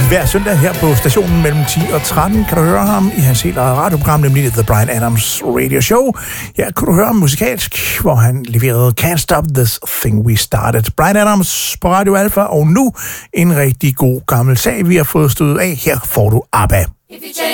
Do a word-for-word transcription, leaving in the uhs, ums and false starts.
Hver søndag her på stationen mellem ti og tretten kan du høre ham i hans helt eget radioprogram, nemlig The Bryan Adams Radio Show. Her kan du høre ham musikalsk, hvor han leverede Can't Stop This Thing We Started. Bryan Adams på Radio Alpha, og nu en rigtig god gammel sag, vi har fået stødet af. Her får du ABBA.